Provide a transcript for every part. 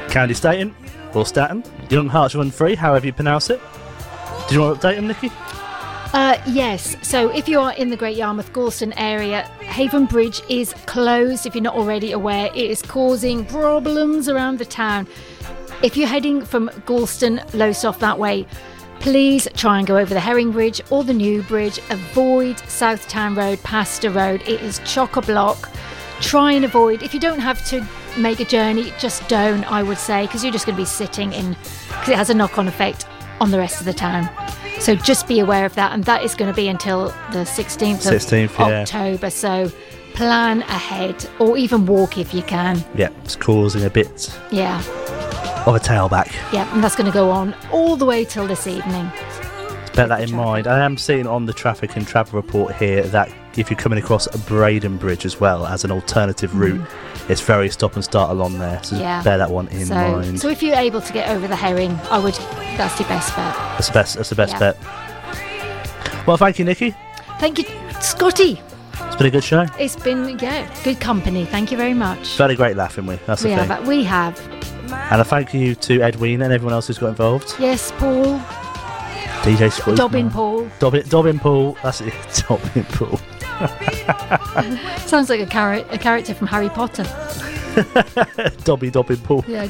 County Staten, or Staten, Young Hearts Run Free, however you pronounce it. Did you want to update them, Nikki? Yes, so if you are in the Great Yarmouth Gorleston area, Haven Bridge is closed. If you're not already aware, it is causing problems around the town. If you're heading from Gorleston, Lowestoft that way, please try and go over the Herring Bridge or the New Bridge. Avoid South Town Road, Pastor Road. It is chock-a-block. Try and avoid. If you don't have to make a journey, just don't, I would say, because you're just going to be sitting in, because it has a knock-on effect on the rest of the town. So just be aware of that, and that is going to be until the 16th of October. So plan ahead, or even walk if you can. Yeah, it's causing a bit of a tailback. Yeah, and that's going to go on all the way till this evening. Bear that in mind. I am seeing on the traffic and travel report here that if you're coming across Braden Bridge as well as an alternative route, it's very stop and start along there. So bear that one in mind. So if you're able to get over the Herring, that's your best bet. That's the best bet. Well, thank you, Nikki. Thank you, Scotty. It's been a good show. It's been, good company. Thank you very much. Very great laugh, haven't we? That's the thing. We have. And a thank you to Edwina and everyone else who's got involved. Yes, Paul. DJ Squeeze. Dobbin Paul. Dobbin Paul. That's it. Dobbin Paul. Sounds like a character from Harry Potter. Dobbin Paul. Yeah.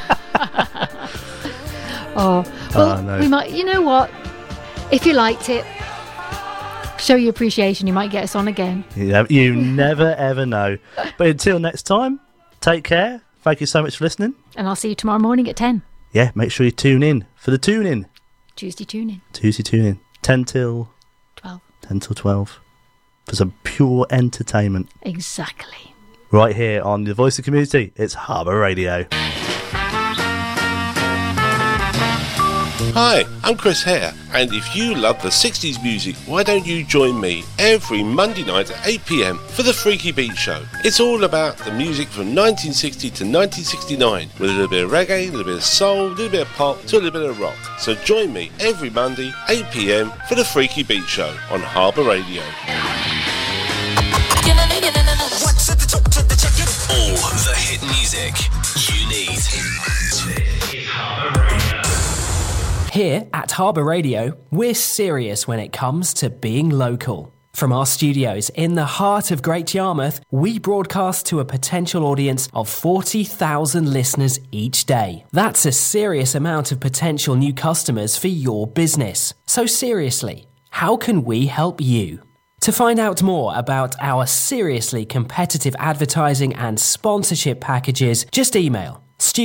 No. We might. You know what? If you liked it, show your appreciation. You might get us on again. You never ever know. But until next time, take care. Thank you so much for listening. And I'll see you tomorrow morning at 10. Yeah, make sure you tune in for the tune-in. Tuesday tune-in. 10 till 12. 10 till 12. For some pure entertainment. Exactly. Right here on the Voice of Community, it's Harbour Radio. Hi, I'm Chris Hare, and if you love the 60s music, why don't you join me every Monday night at 8 p.m. for the Freaky Beat Show. It's all about the music from 1960 to 1969, with a little bit of reggae, a little bit of soul, a little bit of pop, to a little bit of rock. So join me every Monday, 8 p.m. for the Freaky Beat Show on Harbour Radio. All the hit music you need. It's Harbour Radio. Here at Harbour Radio, we're serious when it comes to being local. From our studios in the heart of Great Yarmouth, we broadcast to a potential audience of 40,000 listeners each day. That's a serious amount of potential new customers for your business. So seriously, how can we help you? To find out more about our seriously competitive advertising and sponsorship packages, just email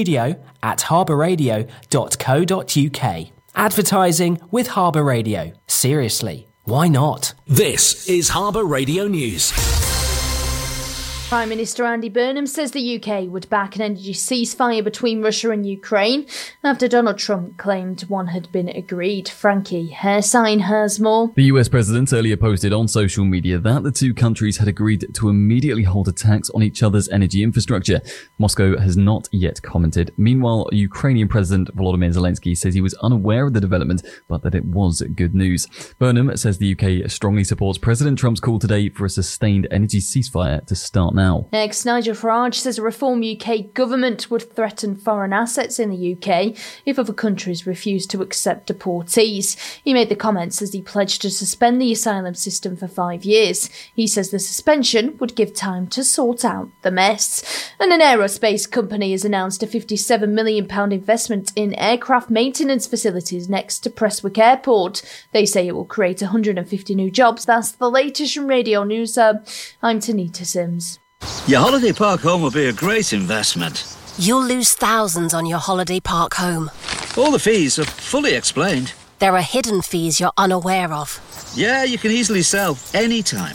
studio@harbourradio.co.uk. Advertising with Harbour Radio. Seriously, why not? This is Harbour Radio News. Prime Minister Andy Burnham says the UK would back an energy ceasefire between Russia and Ukraine after Donald Trump claimed one had been agreed. Frankie Hairsign has more. The US president earlier posted on social media that the two countries had agreed to immediately halt attacks on each other's energy infrastructure. Moscow has not yet commented. Meanwhile, Ukrainian President Volodymyr Zelensky says he was unaware of the development, but that it was good news. Burnham says the UK strongly supports President Trump's call today for a sustained energy ceasefire to start now. Next, Nigel Farage says a Reform UK government would threaten foreign assets in the UK if other countries refuse to accept deportees. He made the comments as he pledged to suspend the asylum system for 5 years. He says the suspension would give time to sort out the mess. And an aerospace company has announced a £57 million investment in aircraft maintenance facilities next to Prestwick Airport. They say it will create 150 new jobs. That's the latest from Radio News. I'm Tanita Sims. Your holiday park home will be a great investment. You'll lose thousands on your holiday park home. All the fees are fully explained. There are hidden fees you're unaware of. Yeah, you can easily sell any time.